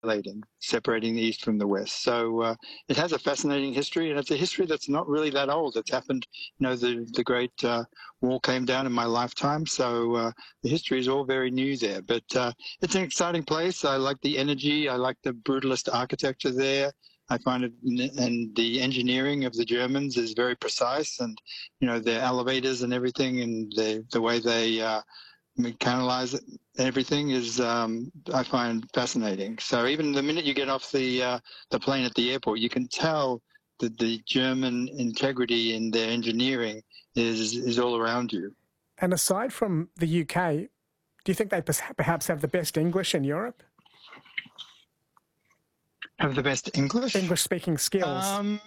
separating the East from the West. So it has a fascinating history, and it's a history that's not really that old. It's happened, the Great Wall came down in my lifetime, so the history is all very new there. But it's an exciting place. I like the energy. I like the brutalist architecture there. I find it, and the engineering of the Germans is very precise, and their elevators and everything, and the way they mechanized everything is I find fascinating. So even the minute you get off the plane at the airport, you can tell that the German integrity in their engineering is all around you. And aside from the UK, do you think they perhaps have the best English in Europe? Have the best English? English-speaking skills.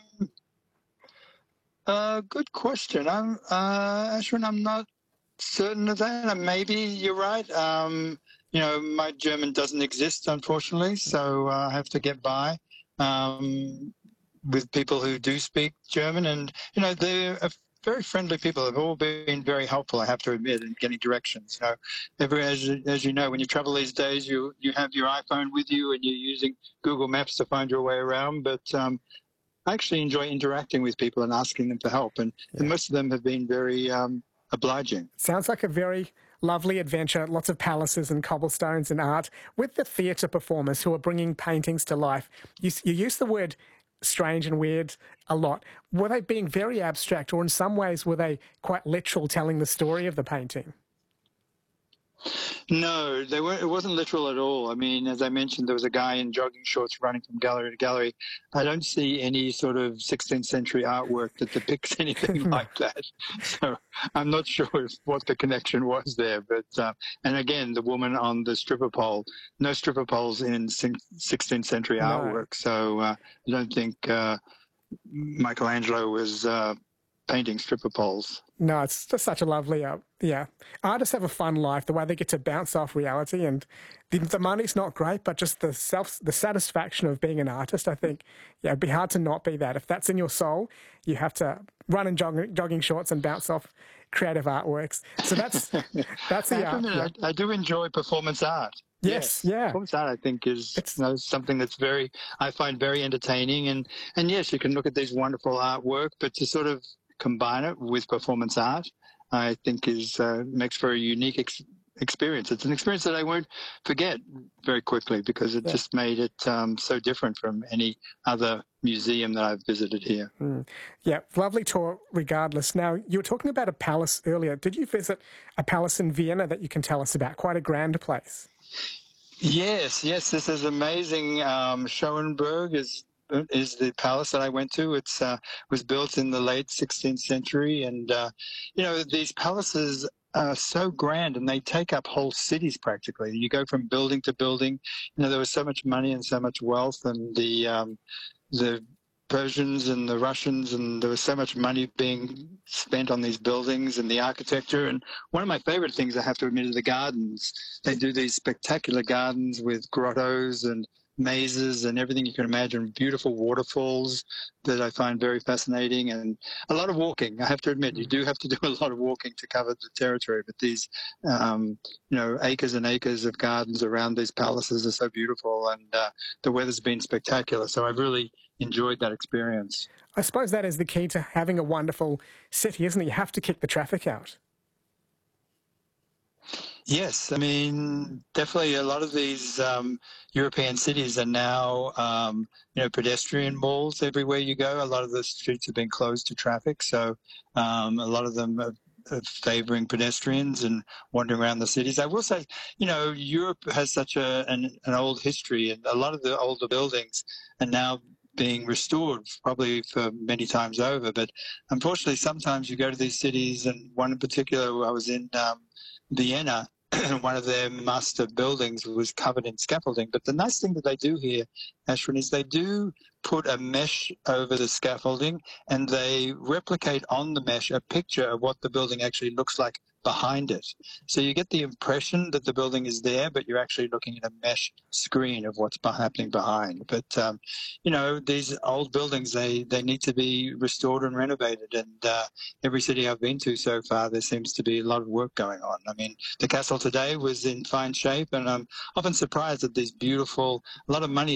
Good question. Ashwin, I'm not certain of that. Maybe you're right. My German doesn't exist, unfortunately, so I have to get by with people who do speak German, and they're very friendly people. Have all been very helpful, I have to admit, in getting directions. As you know, when you travel these days, you have your iPhone with you and you're using Google Maps to find your way around, but I actually enjoy interacting with people and asking them for help, and most of them have been very obliging. Sounds like a very lovely adventure, lots of palaces and cobblestones and art. With the theatre performers who are bringing paintings to life, you use the word strange and weird a lot. Were they being very abstract, or in some ways were they quite literal, telling the story of the painting? No, they weren't. It wasn't literal at all. I mean, as I mentioned, there was a guy in jogging shorts running from gallery to gallery. I don't see any sort of 16th century artwork that depicts anything like that. So I'm not sure what the connection was there. But and again, the woman on the stripper pole, no stripper poles in 16th century artwork. So I don't think Michelangelo was painting stripper poles. No, it's just such a lovely, artists have a fun life, the way they get to bounce off reality, and the money's not great, but just the satisfaction of being an artist, I think, it'd be hard to not be that. If that's in your soul, you have to run in jogging shorts and bounce off creative artworks. So that's the art. I do enjoy performance art. Yes, yeah. Performance art, I think, is something that's I find very entertaining, and yes, you can look at these wonderful artwork, but to sort of combine it with performance art, I think makes for a unique experience. It's an experience that I won't forget very quickly, because it just made it so different from any other museum that I've visited here. Yeah, lovely tour regardless. Now, you were talking about a palace earlier. Did you visit a palace in Vienna that you can tell us about? Quite a grand place. Yes, this is amazing. Schönberg is the palace that I went to. It's was built in the late 16th century, and these palaces are so grand, and they take up whole cities practically. You go from building to building. There was so much money and so much wealth, and the Persians and the Russians, and there was so much money being spent on these buildings and the architecture. And one of my favorite things, I have to admit, are the gardens. They do these spectacular gardens with grottos and mazes and everything you can imagine, beautiful waterfalls that I find very fascinating, and a lot of walking. I have to admit, you do have to do a lot of walking to cover the territory, but these acres and acres of gardens around these palaces are so beautiful, and the weather's been spectacular, so I've really enjoyed that experience. I suppose that is the key to having a wonderful city, isn't it? You have to kick the traffic out. Yes, I mean, definitely a lot of these European cities are now, pedestrian malls everywhere you go. A lot of the streets have been closed to traffic, so a lot of them are favouring pedestrians and wandering around the cities. I will say, Europe has such an old history, and a lot of the older buildings are now being restored probably for many times over. But unfortunately, sometimes you go to these cities, and one in particular, I was in Vienna, one of their master buildings was covered in scaffolding. But the nice thing that they do here, Ashwin, is they do put a mesh over the scaffolding, and they replicate on the mesh a picture of what the building actually looks like behind it. So you get the impression that the building is there, but you're actually looking at a mesh screen of what's happening behind. But, these old buildings, they need to be restored and renovated. And every city I've been to so far, there seems to be a lot of work going on. I mean, the castle today was in fine shape, and I'm often surprised that these beautiful, a lot of money